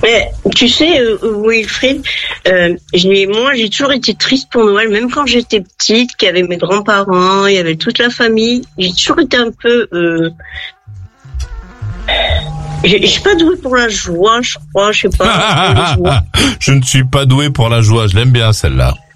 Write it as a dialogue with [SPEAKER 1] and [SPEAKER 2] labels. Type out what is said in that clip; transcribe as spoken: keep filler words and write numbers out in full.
[SPEAKER 1] Mais, tu sais, euh, Wilfried, euh, j'ai, moi, j'ai toujours été triste pour Noël, même quand j'étais petite, qu'il y avait mes grands-parents, il y avait toute la famille. J'ai toujours été un peu... Euh, j'ai, je suis pas douée pour la joie, je crois, je sais pas.
[SPEAKER 2] Je ne suis pas doué pour la joie, je l'aime bien celle-là.